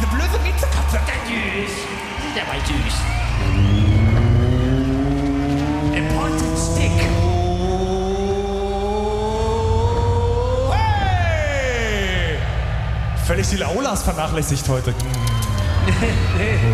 eine blöde Witze kaputt, süß. Der war süß. Important Stick. Hey! Völlig die Laulas vernachlässigt heute.